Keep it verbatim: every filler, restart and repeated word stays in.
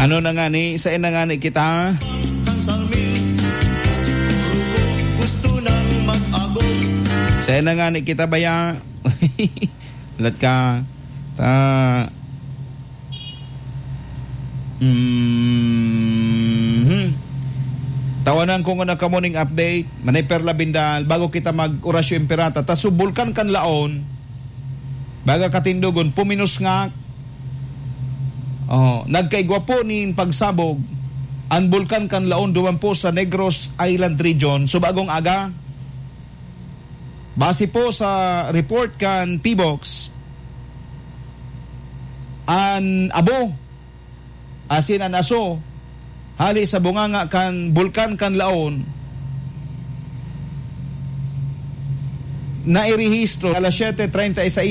Ano na nga ni, sa ina nga ni kita. Sa ina nga ni kita baya. Lat ka. Ta. Mm-hmm. Tawanan ko nga na kamuning update. Manay perla bindal. Bago kita mag-orasyo imperata. Ta subulkan kan laon. Baga katindugon. Puminus nga. Oh, nagkaigwapo ni pagsabog ang bulkan kan laon dumampo sa Negros Island region subagong aga. Base po sa report kan P-Box, an abo asin an aso hali sa bunganga kan bulkan kan laon na irehistro alas siyete treinta y seis